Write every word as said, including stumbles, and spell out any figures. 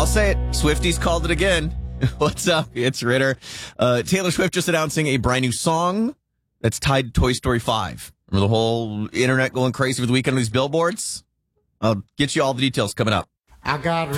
I'll say it. Swifties called it again. What's up? It's Ritter. Uh, Taylor Swift just announcing a brand new song that's tied to Toy Story five. Remember the whole internet going crazy for the weekend on these billboards? I'll get you all the details coming up. I got